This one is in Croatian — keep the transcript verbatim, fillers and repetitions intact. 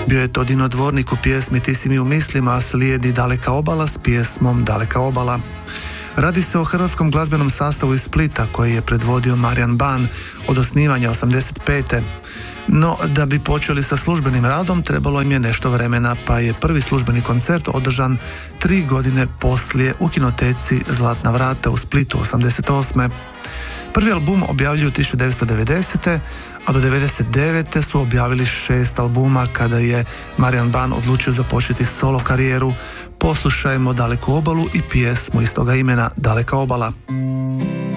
Bio je to Dino Dvornik u pjesmi Ti si mi u mislima, a slijedi Daleka obala s pjesmom Daleka obala. Radi se o hrvatskom glazbenom sastavu iz Splita koji je predvodio Marijan Ban od osnivanja osamdeset pete. No, da bi počeli sa službenim radom trebalo im je nešto vremena, pa je prvi službeni koncert održan tri godine poslije u kinoteci Zlatna vrata u Splitu osamdeset osme. Prvi album objavljuju tisuću devetsto devedesete. a do devedeset devete su objavili šest albuma kada je Marijan Ban odlučio započeti solo karijeru. Poslušajmo Daleku obalu i pjesmu istoga imena Daleka obala.